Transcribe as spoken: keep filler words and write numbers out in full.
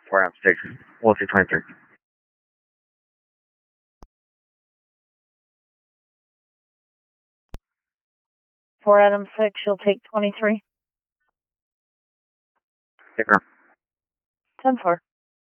for Adam six, one two twenty-three. For Adam six, you'll take twenty-three. Take her. ten four.